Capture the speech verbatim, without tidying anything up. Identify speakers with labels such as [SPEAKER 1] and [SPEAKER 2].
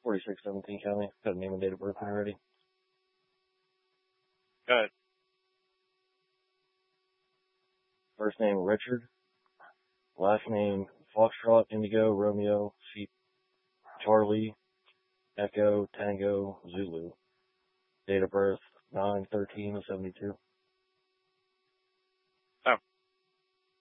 [SPEAKER 1] forty-six seventeen County. Got a name and date of birth when you're ready.
[SPEAKER 2] Go ahead.
[SPEAKER 1] First name Richard. Last name Foxtrot, Indigo, Romeo, Sheep, Charlie, Echo, Tango, Zulu. Date of birth nine thirteen seventy-two.